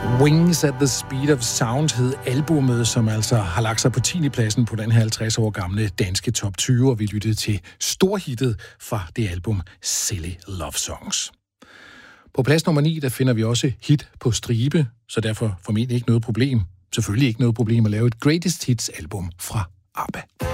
Wings at the Speed of Sound hed albummet, som altså har lagt sig på 10. pladsen på den her 50 år gamle danske top 20, og vi lyttede til storhittet fra det album Silly Love Songs. På plads nummer 9, der finder vi også hit på stribe, så derfor formentlig ikke noget problem. Selvfølgelig ikke noget problem at lave et Greatest Hits album fra ABBA.